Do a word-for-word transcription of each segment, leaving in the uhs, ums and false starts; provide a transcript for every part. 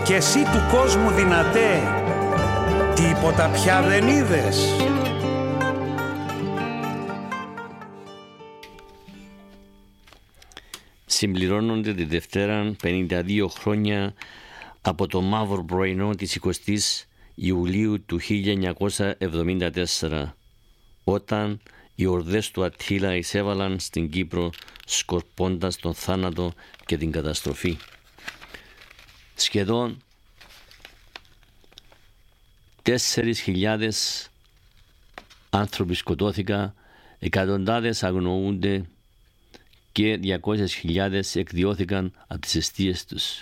Κι εσύ του κόσμου δυνατέ, τίποτα πια δεν είδες? Συμπληρώνονται τη Δευτέρα πενήντα δύο χρόνια από το μαύρο πρωινό της εικοστής Ιουλίου του χίλια εννιακόσια εβδομήντα τέσσερα, όταν οι ορδές του Αττήλα εισέβαλαν στην Κύπρο σκορπώντας τον θάνατο και την καταστροφή. Σχεδόν τέσσερις χιλιάδες άνθρωποι σκοτώθηκαν, εκατοντάδες αγνοούνται και διακόσιες χιλιάδες εκδιώθηκαν από τις αιστείες τους.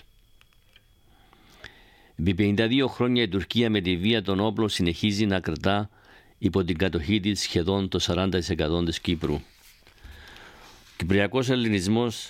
Επί πενήντα δύο χρόνια η Τουρκία με τη βία των όπλων συνεχίζει να κρατά υπό την κατοχή της σχεδόν το σαράντα τοις εκατό της Κύπρου. Ο κυπριακός ελληνισμός,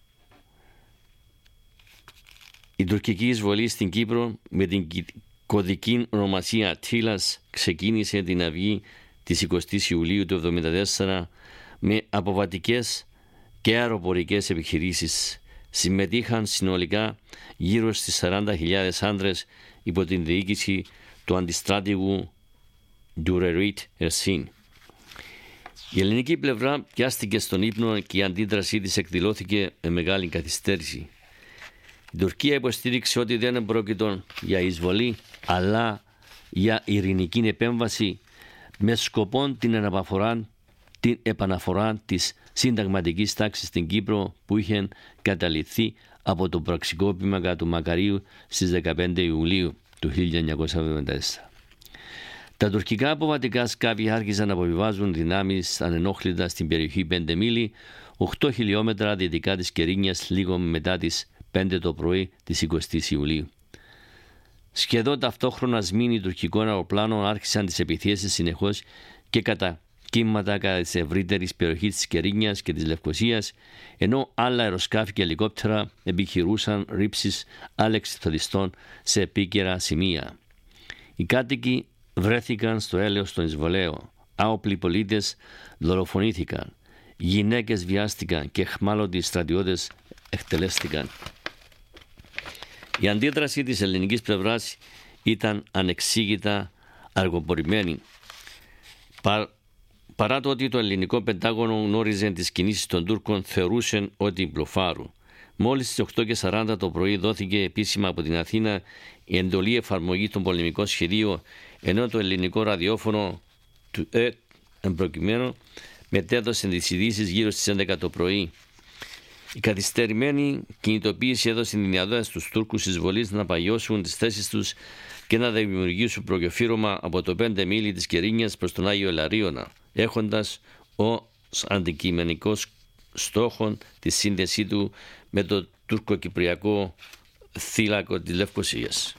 η τουρκική εισβολή στην Κύπρο με την κωδική ονομασία Αττήλας ξεκίνησε την αυγή της εικοστής Ιουλίου του εβδομήντα τέσσερα με αποβατικές και αεροπορικές επιχειρήσεις. Συμμετείχαν συνολικά γύρω στις σαράντα χιλιάδες άντρες υπό την διοίκηση του αντιστράτηγου Ντουρερίτ Ερσίν. Η ελληνική πλευρά πιάστηκε στον ύπνο και η αντίδρασή της εκδηλώθηκε με μεγάλη καθυστέρηση. Η Τουρκία υποστήριξε ότι δεν πρόκειτο για εισβολή αλλά για ειρηνική επέμβαση με σκοπό την επαναφορά, την επαναφορά της συνταγματικής τάξης στην Κύπρο που είχε καταληφθεί από το πραξικόπημα κατά του Μακαρίου στις δεκαπέντε Ιουλίου του χίλια εννιακόσια εβδομήντα τέσσερα. Τα τουρκικά αποβατικά σκάφη άρχισαν να αποβιβάζουν δυνάμεις ανενόχλητα στην περιοχή πέντε μίλι, οκτώ χιλιόμετρα δυτικά της Κερίνιας, λίγο μετά τις πέντε το πρωί της εικοστής Ιουλίου. Σχεδόν ταυτόχρονα σμήνοι τουρκικών αεροπλάνων άρχισαν τις επιθέσεις συνεχώς και κατά κύματα κατά της ευρύτερης περιοχής της Κερίνιας και της Λευκωσίας, ενώ άλλα αεροσκάφη και ελικόπτερα επιχειρούσαν ρήψεις αλεξιπτοδιστών σε επίκαιρα σημεία. Οι κάτοικοι βρέθηκαν στο έλεος των εισβολέων, άοπλοι πολίτες δολοφονήθηκαν, γυναίκες βιάστηκαν και αιχμάλωτοι στρατιώτες εκτελέστηκαν. Η αντίδραση της ελληνικής πλευράς ήταν ανεξήγητα αργοπορημένη. Πα, παρά το ότι το ελληνικό Πεντάγωνο γνώριζε τις κινήσεις των Τούρκων, θεωρούσε ότι μπλοφάρουν. Μόλις στις οκτώ και σαράντα το πρωί δόθηκε επίσημα από την Αθήνα η εντολή εφαρμογή των πολεμικών σχεδίων, ενώ το ελληνικό ραδιόφωνο του ΕΤ εμπροκειμένου μετέδωσε τις ειδήσεις γύρω στις έντεκα το πρωί. Η καθυστερημένη κινητοποίηση έδωσε την δυνατότητα στους Τούρκους εισβολής να παγιώσουν τις θέσεις τους και να δημιουργήσουν προγεφύρωμα από το πέντε μίλι της Κερίνιας προς τον Άγιο Ελαρίωνα, έχοντας ως αντικειμενικό στόχο τη σύνδεσή του με το τουρκοκυπριακό θύλακο της Λευκωσίας.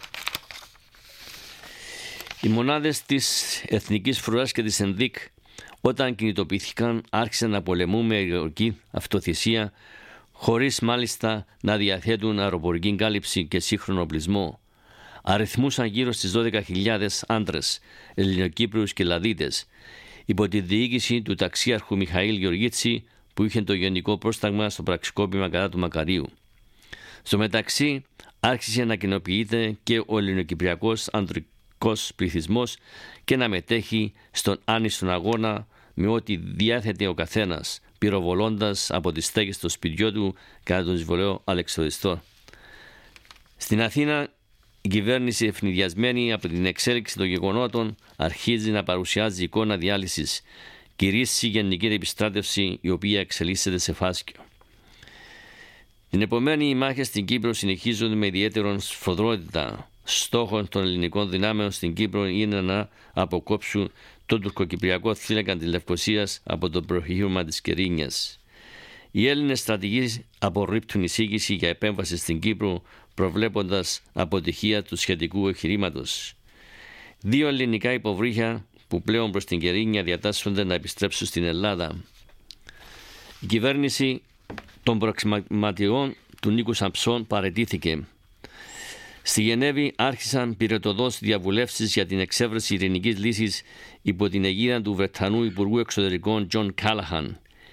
Οι μονάδες της Εθνικής Φρουράς και της ΕΝΔΙΚ, όταν κινητοποιήθηκαν, άρχισαν να πολεμούν με αεροπορική αυτοθυσία, χωρίς μάλιστα να διαθέτουν αεροπορική κάλυψη και σύγχρονο οπλισμό. Αριθμούσαν γύρω στις δώδεκα χιλιάδες άντρες, Ελληνοκύπριους και Λαδίτες, υπό τη διοίκηση του ταξίαρχου Μιχαήλ Γεωργίτση, που είχε το γενικό πρόσταγμα στο πραξικόπημα κατά του Μακαρίου. Στο μεταξύ, άρχισε να κοινοποιείται και ο ελληνοκυπριακός ανδρικός πληθυσμός και να μετέχει στον άνιστον αγώνα με ό,τι διάθετε ο καθένας, πυροβολώντας από τις στέγες στο σπιτιό του κατά τον εισβολέο αλεξιπτοδιστό. Στην Αθήνα, η κυβέρνηση, ευνηδιασμένη από την εξέλιξη των γεγονότων, αρχίζει να παρουσιάζει εικόνα διάλυσης, κηρύσσει γενική επιστράτευση, η οποία εξελίσσεται σε φάσκιο. Την επομένη, οι μάχες στην Κύπρο συνεχίζονται με ιδιαίτερη σφοδρότητα. Στόχος των ελληνικών δυνάμεων στην Κύπρο είναι να αποκόψουν τον τουρκοκυπριακό θύλακα της Λευκωσίας από το προχείρωμα της Κερίνιας. Οι Έλληνες στρατηγοί απορρίπτουν εισήγηση για επέμβαση στην Κύπρο, προβλέποντας αποτυχία του σχετικού εγχειρήματος. Δύο ελληνικά υποβρύχια που πλέον προς την Κερίνια διατάσσονται να επιστρέψουν στην Ελλάδα. Η κυβέρνηση των προξηματιών του Νίκου Σαμψών παραιτήθηκε. Στη Γενέβη άρχισαν πυρετοδός διαβουλεύσεις για την εξέβρεση ειρηνικής λύσης υπό την αιγίδα του Βρετανού Υπουργού Εξωτερικών Τζον Κάλαχαν.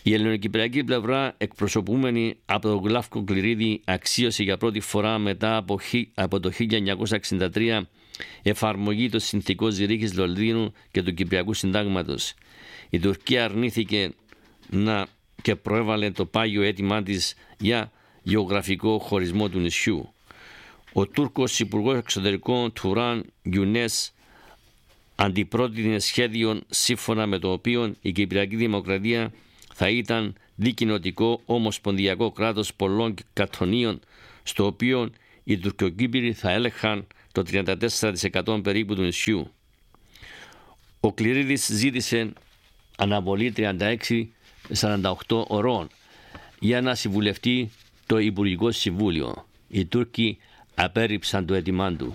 Η ελληνοκυπριακή πλευρά, εκπροσωπούμενη από τον Γλαύκο Κληρίδη, αξίωσε για πρώτη φορά μετά από, από το χίλια εννιακόσια εξήντα τρία εφαρμογή των συνθηκών Ζηρίχης Λονδίνου και του Κυπριακού Συντάγματος. Η Τουρκία αρνήθηκε να και προέβαλε το πάγιο αίτημά της για γεωγραφικό χωρισμό του νησιού. Ο Τούρκος Υπουργός Εξωτερικών Τουράν Γιουνές αντιπρότεινε σχέδιο σύμφωνα με το οποίο η Κυπριακή Δημοκρατία θα ήταν δικοινοτικό ομοσπονδιακό κράτος πολλών κατονίων, στο οποίο οι Τουρκοκύπροι θα έλεγχαν το τριάντα τέσσερα τοις εκατό περίπου του νησιού. Ο Κληρίδης ζήτησε αναβολή τριάντα έξι σαράντα οκτώ ωρών για να συμβουλευτεί το Υπουργικό Συμβούλιο. Οι Τούρκοι απέρριψαν το αίτημά του.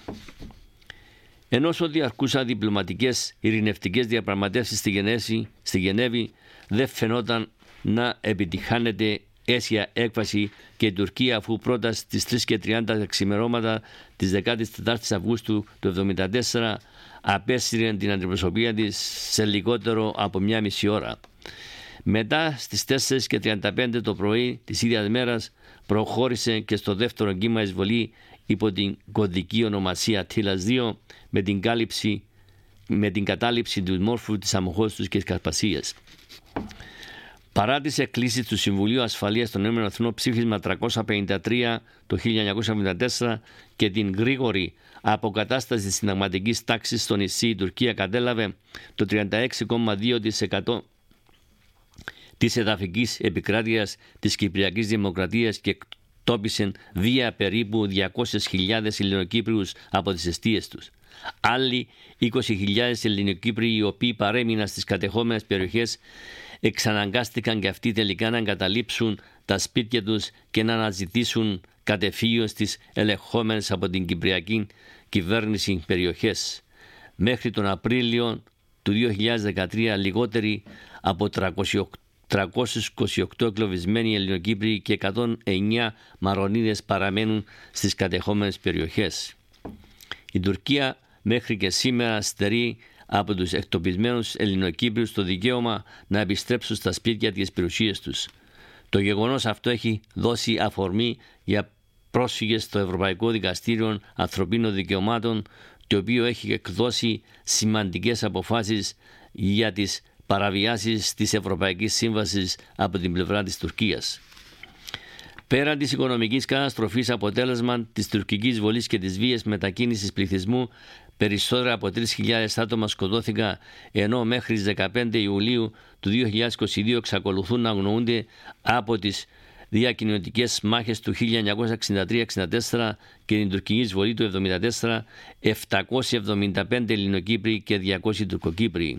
Ενώ διαρκούσαν διπλωματικές ειρηνευτικές διαπραγματεύσεις στη, Γενέση, στη Γενέβη, δεν φαινόταν να επιτυχάνεται αίσια έκβαση και η Τουρκία, αφού πρώτα στις τρεις και τριάντα ξημερώματα της δεκάτης τετάρτης Αυγούστου του εβδομήντα τέσσερα απέσυρε την αντιπροσωπεία της σε λιγότερο από μια μισή ώρα. Μετά στις τέσσερις και τριάντα πέντε το πρωί της ίδιας μέρας προχώρησε και στο δεύτερο κύμα εισβολή υπό την κωδική ονομασία Τήλας δύο με την, κάλυψη, με την κατάληψη του μόρφου της Αμοχώστους και της Καρπασίας. Παρά τις εκκλήσεις του Συμβουλίου Ασφαλείας των Ηνωμένων Εθνών ψήφισμα τριακόσια πενήντα τρία το χίλια εννιακόσια εβδομήντα τέσσερα και την γρήγορη αποκατάσταση της συνταγματικής τάξης στο νησί, η Τουρκία κατέλαβε το τριάντα έξι κόμμα δύο τοις εκατό της εδαφικής επικράτειας της Κυπριακής Δημοκρατίας και εκτόπισε βία περίπου διακόσιες χιλιάδες Ελληνοκύπριους από τις εστίες τους. Άλλοι είκοσι χιλιάδες Ελληνοκύπριοι, οι οποίοι παρέμειναν στις κατεχόμενες περιοχές, εξαναγκάστηκαν και αυτοί τελικά να εγκαταλείψουν τα σπίτια τους και να αναζητήσουν κατεφύγιο στις ελεγχόμενες από την Κυπριακή κυβέρνηση περιοχές. Μέχρι τον Απρίλιο του δύο χιλιάδες δεκατρία λιγότεροι από τριακόσιοι είκοσι οκτώ εγκλωβισμένοι Ελληνοκύπριοι και εκατόν εννέα Μαρονίδες παραμένουν στις κατεχόμενες περιοχές. Η Τουρκία μέχρι και σήμερα στερεί από τους εκτοπισμένους Ελληνοκύπριους το δικαίωμα να επιστρέψουν στα σπίτια και τις περιουσίες τους. Το γεγονός αυτό έχει δώσει αφορμή για πρόσφυγες στο Ευρωπαϊκό Δικαστήριο Ανθρωπίνων Δικαιωμάτων, το οποίο έχει εκδώσει σημαντικές αποφάσεις για τις παραβιάσεις της Ευρωπαϊκής Σύμβασης από την πλευρά της Τουρκίας. Πέραν της οικονομικής καταστροφής αποτέλεσμα της τουρκικής βολής και της βίας μετακίνησης πληθυσμού, περισσότερα από τρεις χιλιάδες άτομα σκοτώθηκαν, ενώ μέχρι τις δεκαπέντε Ιουλίου του δύο χιλιάδες είκοσι δύο εξακολουθούν να αγνοούνται από τις διακοινωτικές μάχες του χίλια εννιακόσια εξήντα τρία εξήντα τέσσερα και την τουρκική εισβολή του εβδομήντα τέσσερα επτακόσιοι εβδομήντα πέντε Ελληνοκύπριοι και διακόσιοι Τουρκοκύπριοι.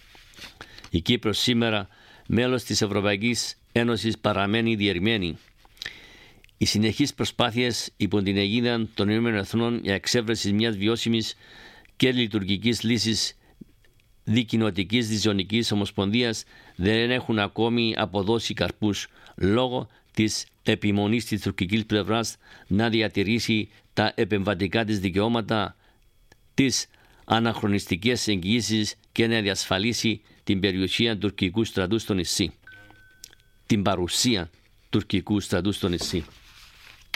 Η Κύπρος σήμερα, μέλος της Ευρωπαϊκής Ένωσης, παραμένει διερημένη. Οι συνεχείς προσπάθειες υπό την αιγίδα των Ηνωμένων Εθνών για εξέβρεση μιας βιώσιμης και λειτουργικής λύσης δικοινοτικής διζωνικής ομοσπονδίας δεν έχουν ακόμη αποδώσει καρπούς λόγω της επιμονής της τουρκικής πλευράς να διατηρήσει τα επεμβατικά της δικαιώματα, τις αναχρονιστικές εγγυήσεις και να διασφαλίσει την περιουσία τουρκικού στρατού στο νησί. Την παρουσία τουρκικού στρατού στο νησί.